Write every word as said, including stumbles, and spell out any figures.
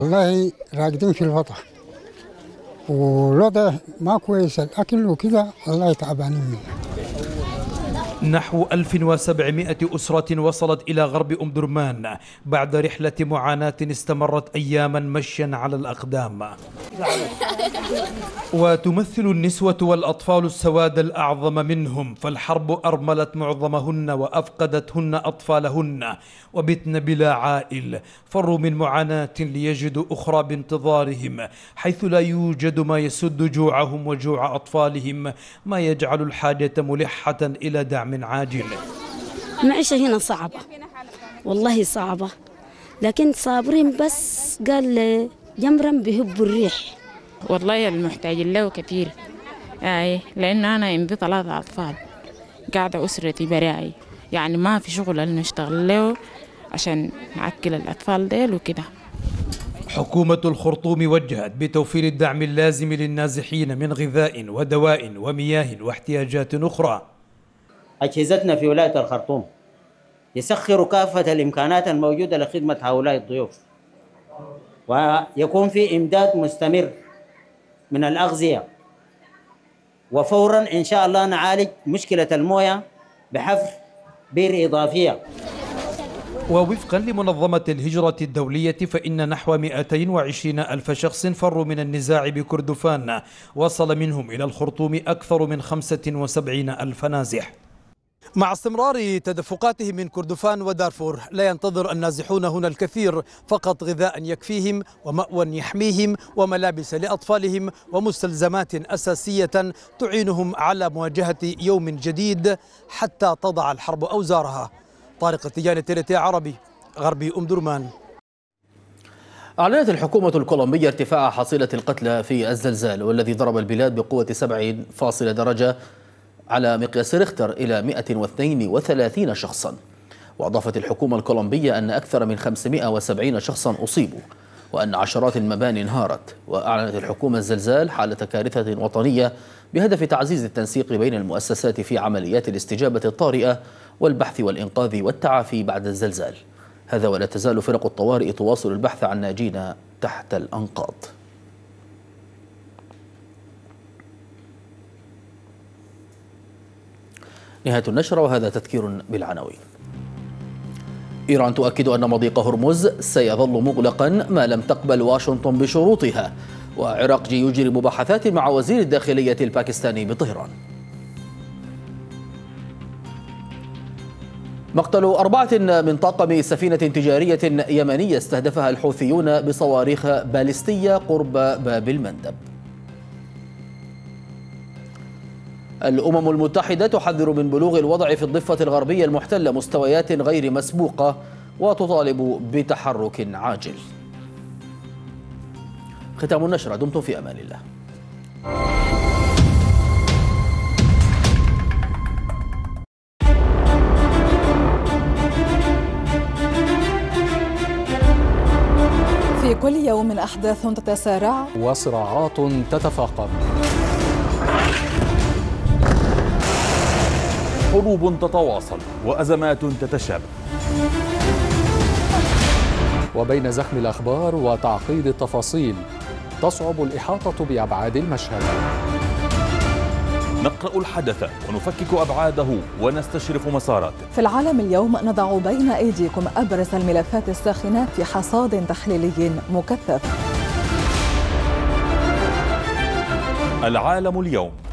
والله راقدين في الوضع والوضع ما كويس، الأكل وكذا والله تعبانين منه. نحو ألف وسبعمائة أسرة وصلت إلى غرب أم درمان بعد رحلة معاناة استمرت أياما مشيا على الأقدام. وتمثل النسوة والأطفال السواد الأعظم منهم، فالحرب أرملت معظمهن وأفقدتهن أطفالهن وبتن بلا عائل، فروا من معاناة ليجدوا أخرى بانتظارهم، حيث لا يوجد ما يسد جوعهم وجوع أطفالهم، ما يجعل الحاجة ملحة إلى دعم عاجل. المعيشة هنا صعبة والله صعبة، لكن صابرين، بس قال جمرا بيهبوا الريح. والله المحتاج له كثير، آه لأن أنا عندي ثلاثة أطفال، قاعدة أسرتي براي، يعني ما في شغل اللي نشتغل له عشان نأكل الأطفال ديل وكده. حكومة الخرطوم وجهت بتوفير الدعم اللازم للنازحين من غذاء ودواء ومياه واحتياجات أخرى. أجهزتنا في ولاية الخرطوم يسخروا كافة الإمكانات الموجودة لخدمة هؤلاء الضيوف، ويكون في إمداد مستمر من الأغذية، وفورا إن شاء الله نعالج مشكلة الموية بحفر بير إضافية. ووفقا لمنظمة الهجرة الدولية فإن نحو مئتين وعشرين ألف شخص فروا من النزاع بكردفان، وصل منهم إلى الخرطوم أكثر من خمسة وسبعين ألف نازح. مع استمرار تدفقاتهم من كردفان ودارفور، لا ينتظر النازحون هنا الكثير، فقط غذاء يكفيهم ومأوى يحميهم وملابس لأطفالهم ومستلزمات أساسية تعينهم على مواجهة يوم جديد حتى تضع الحرب أوزارها. طارق التجاني، تيلي عربي، غربي أم درمان. أعلنت الحكومة الكولومبية ارتفاع حصيلة القتلى في الزلزال والذي ضرب البلاد بقوة سبع فاصلة درجة على مقياس ريختر إلى مئة واثنين وثلاثين شخصا. وأضافت الحكومة الكولومبية أن أكثر من خمسمئة وسبعين شخصا أصيبوا وأن عشرات المباني انهارت. وأعلنت الحكومة الزلزال حالة كارثة وطنية بهدف تعزيز التنسيق بين المؤسسات في عمليات الاستجابة الطارئة والبحث والإنقاذ والتعافي بعد الزلزال. هذا ولا تزال فرق الطوارئ تواصل البحث عن ناجين تحت الأنقاض. نهاية النشرة، وهذا تذكير بالعناوين. إيران تؤكد أن مضيق هرمز سيظل مغلقا ما لم تقبل واشنطن بشروطها. وعراقجي يجري مباحثات مع وزير الداخلية الباكستاني بطهران. مقتل أربعة من طاقم سفينة تجارية يمنية استهدفها الحوثيون بصواريخ باليستية قرب باب المندب. الأمم المتحدة تحذر من بلوغ الوضع في الضفة الغربية المحتلة مستويات غير مسبوقة وتطالب بتحرك عاجل. ختام النشرة، دمتم في أمان الله. في كل يوم أحداث تتسارع وصراعات تتفاقم، حروب تتواصل وأزمات تتشابه، وبين زخم الأخبار وتعقيد التفاصيل تصعب الإحاطة بأبعاد المشهد. نقرأ الحدث ونفكك أبعاده ونستشرف مساراته. في العالم اليوم نضع بين أيديكم أبرز الملفات الساخنة في حصاد تحليلي مكثف. العالم اليوم.